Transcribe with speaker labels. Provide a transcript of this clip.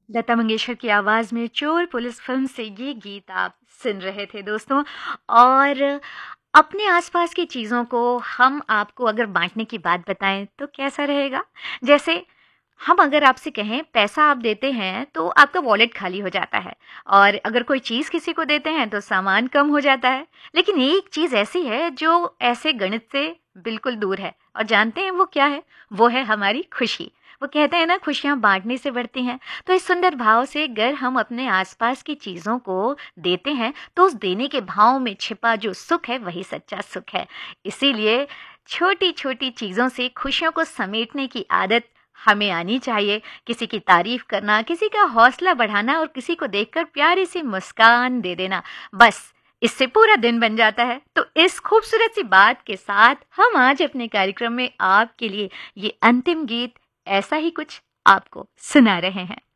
Speaker 1: लता मंगेशकर की आवाज़ में चोर पुलिस फिल्म से ये गीत आप सुन रहे थे दोस्तों। और अपने आसपास की चीज़ों को हम आपको अगर बांटने की बात बताएं तो कैसा रहेगा? जैसे हम अगर आपसे कहें पैसा आप देते हैं तो आपका वॉलेट खाली हो जाता है, और अगर कोई चीज़ किसी को देते हैं तो सामान कम हो जाता है। लेकिन एक चीज़ ऐसी है जो ऐसे गणित से बिल्कुल दूर है, और जानते हैं वो क्या है? वो है हमारी खुशी। वो कहते हैं ना, खुशियाँ बांटने से बढ़ती हैं। तो इस सुंदर भाव से अगर हम अपने आसपास की चीज़ों को देते हैं तो उस देने के भाव में छिपा जो सुख है वही सच्चा सुख है। इसीलिए छोटी छोटी चीज़ों से खुशियों को समेटने की आदत हमें आनी चाहिए। किसी की तारीफ करना, किसी का हौसला बढ़ाना और किसी को देखकर प्यारी सी मुस्कान दे देना, बस इससे पूरा दिन बन जाता है। तो इस खूबसूरत सी बात के साथ हम आज अपने कार्यक्रम में आपके लिए ये अंतिम गीत ऐसा ही कुछ आपको सुना रहे हैं।